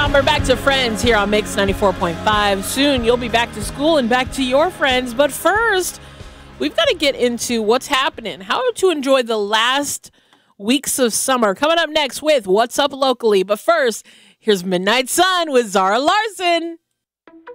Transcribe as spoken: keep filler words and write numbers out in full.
We're back to Friends here on Mix ninety-four point five. Soon you'll be back to school and back to your friends. But first, we've got to get into what's happening, how to enjoy the last weeks of summer. Coming up next with What's Up Locally. But first, here's Midnight Sun with Zara Larson.